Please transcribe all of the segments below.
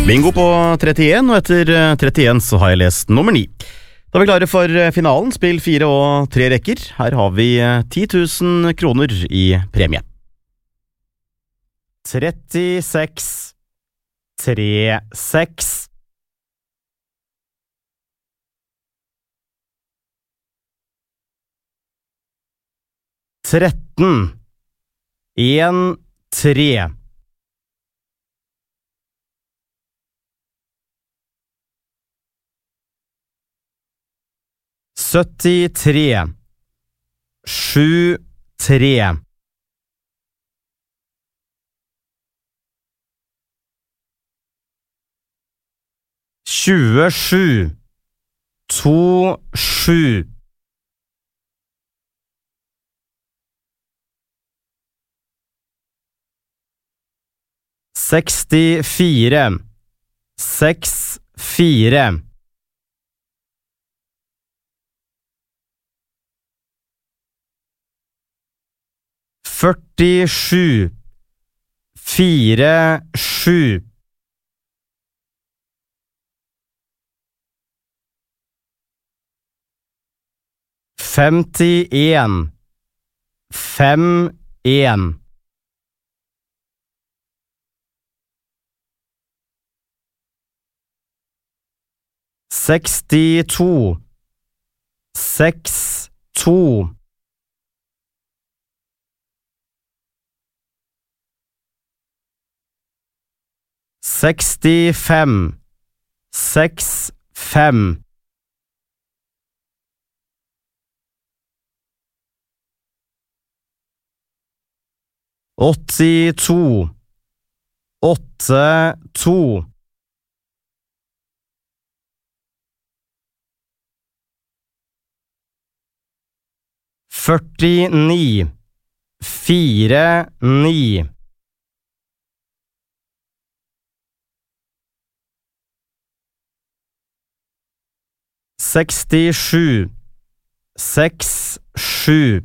Bingo på 31, og etter 31 så har jeg lest nummer 9. Da er vi klare for finalen, spill 4 og 3 rekker. Her har vi 10 000 kroner i premie. 36, 36. 13, 1, 3. 73, 7, 3. 27, 2, 7. 64, 6, 4. 47, 4, 7. 51, 5, 1. 62, 6, 2. 65, 6, 5. 82, 8, 2. 49, 4, 9. 67, 6, 7.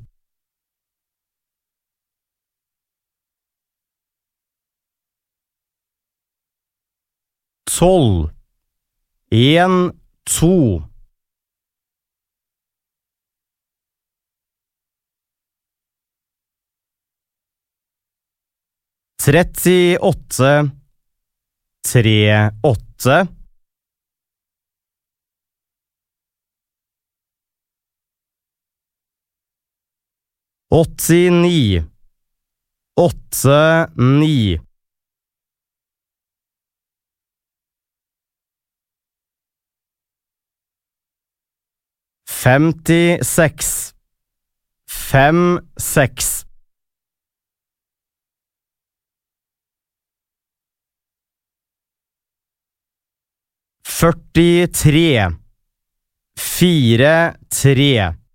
12, 1, 2. 38, 3, 8. 89, 8, 9. 56, 5, 6. 43, 4, 3.